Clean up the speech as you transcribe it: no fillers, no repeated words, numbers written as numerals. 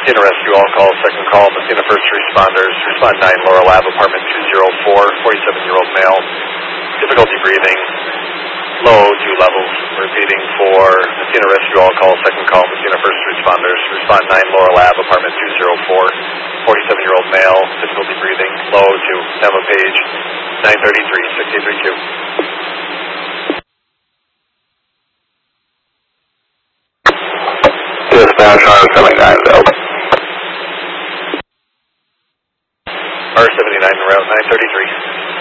Messina Rescue, all calls, second call, Messina First Responders, respond 9, Laurel Ave, apartment 204, 47-year-old male, difficulty breathing, low, 2 levels. Repeating for Messina Rescue, all calls, second call, Messina First Responders, respond 9, Laurel Ave, apartment 204, 47-year-old male, difficulty breathing, low, 2, Neva Page, 933, 6832. Dispatch R79 available. R79 route 933.